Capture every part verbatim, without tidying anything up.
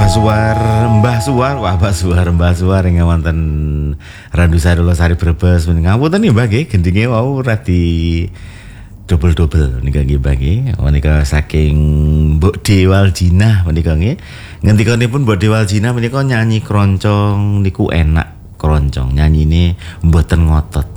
Mbah Suwar, Mbah Suwar, wah Mbah Suwar, Mbah Suwar yang wonten Randu Sarula Sari Brebes ngapunten nggih Mbah nggih gendinge wau radi double-double nika nggih Mbah nggih. Menika saking Mbok Dewaljina menika nggih. Ngendikanipun Mbok Dewaljina menika nyanyi kroncong niku enak kroncong. Nyanyine mboten ngotot.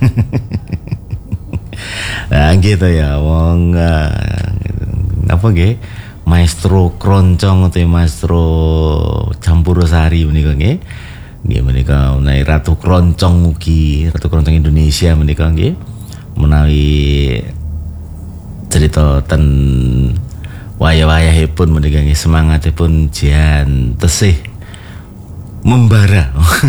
Nah gitu ya wong uh, apa nggih? Maestro kroncong atau maestro campurosari menika nggih. Nggih menika menawi Ratu Kroncong mugi Ratu Kroncong Indonesia menika nggih menawi cerita ten wayah-wayahipun menika nggih semangatipun jan tesih membara.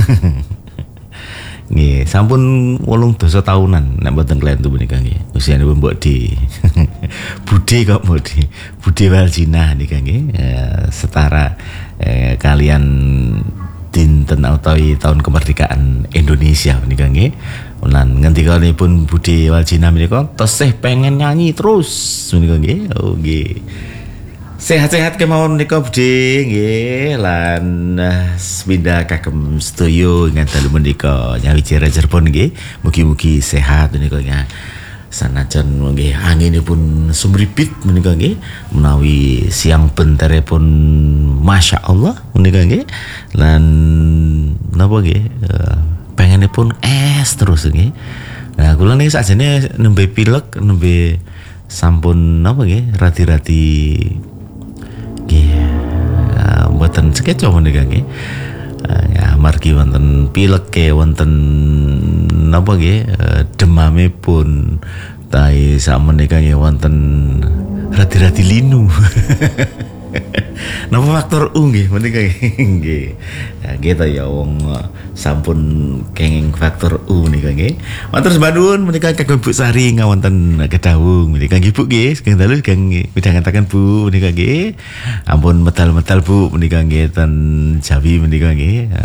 Nggih, sampun wolung dasa tahunan nek mboten klentu menika nggih. Usianipun Mbok Di. Budhe kok Mbok Di. Budhe Waljina nika nggih. Eh, setara eh, kalian dinten utawi tahun kemerdekaan Indonesia menika nggih. Lan ngendikanipun Budhe Waljina menika tesih pengen nyanyi terus menika nggih. Oh nggih. Sehat-sehat kemawon menika Budhe nggih lan sepindah kagem sedaya ingkang dalu menika nyawiji Cirebon nggih mugi-mugi sehat menika ya sanajan nggih anginipun sumribit menika nggih menawi siang benteripun Masya Allah menika nggih lan napa nggih uh, pengenipun es terus nggih. Nah kula niki sakjane nembe pilek nembe sampun napa nggih radi-radi nggih uh, mboten sekeco menika nggih. Uh, ya margi wonten pilek ke wonten napa nggih uh, demamipun tahi sakmenika nggih wonten radi-radi linu. Napa faktor U nggih menika nggih. Ya gitu ya wong sampun kenging faktor U menika nggih. Matur sembah nuwun menika kagem Bu Sari ngawonten Kedawung menika nggih Bu nggih. Sugeng dalu sugeng midhangetaken Bu menika nggih. Ampun medal-medal Bu menika nggih ten Jawi menika nggih.